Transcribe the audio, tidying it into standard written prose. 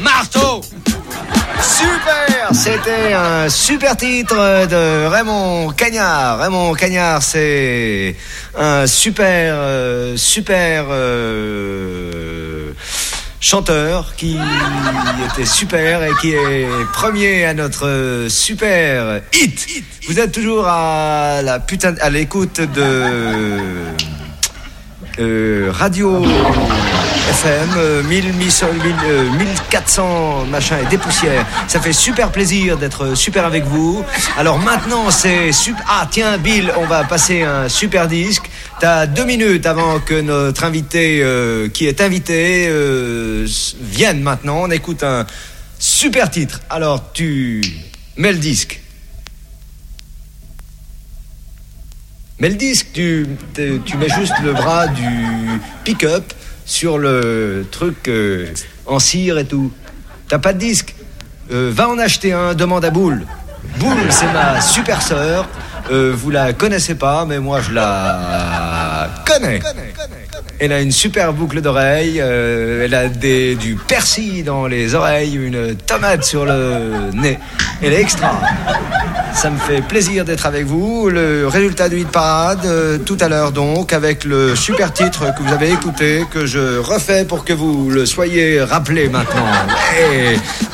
marteau. Super, c'était un super titre de Raymond Cagnard. Raymond Cagnard, c'est un super chanteur qui était super et qui est premier à notre super hit. Vous êtes toujours à l'écoute de Radio FM 1400 machin et des poussières. Ça fait super plaisir d'être super avec vous. Alors maintenant c'est super. Ah tiens Bill, on va passer un super disque. T'as 2 minutes avant que notre invité qui est invité vienne maintenant. On écoute un super titre. Alors tu mets le disque. Mais le disque, tu mets juste le bras du pick-up sur le truc en cire et tout. T'as pas de disque, va en acheter un, demande à Boule. Boule, c'est ma super sœur. Vous la connaissez pas, mais moi je la connais. Elle a une super boucle d'oreille, elle a du persil dans les oreilles, une tomate sur le nez. Elle est extra. Ça me fait plaisir d'être avec vous. Le résultat du hit parade tout à l'heure donc, avec le super titre que vous avez écouté, que je refais pour que vous le soyez rappelé maintenant. Hey,